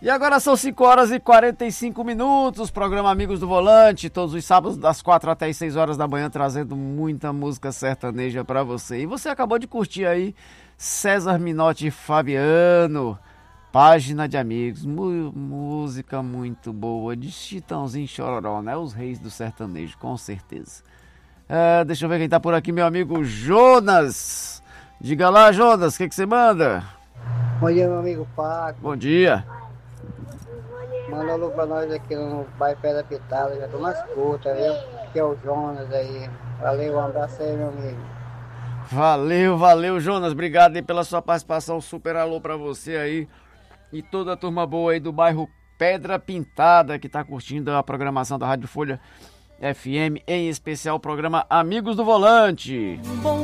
E agora são 5h45, programa Amigos do Volante, todos os sábados das 4 até as 6 horas da manhã, trazendo muita música sertaneja pra você. E você acabou de curtir aí César Minotti e Fabiano, Página de Amigos, música muito boa, de Chitãozinho e Chororó, né? Os reis do sertanejo, com certeza. Deixa eu ver quem tá por aqui, meu amigo Jonas. Diga lá, Jonas, o que você manda? Bom dia, meu amigo Paco. Bom dia. Manda alô pra nós aqui no bairro Pedra Pitada, já tô nas curtas, viu? Que é o Jonas aí. Valeu, um abraço aí, meu amigo. Valeu, Jonas. Obrigado aí pela sua participação. Super alô pra você aí. E toda a turma boa aí do bairro Pedra Pintada, que tá curtindo a programação da Rádio Folha FM, em especial o programa Amigos do Volante.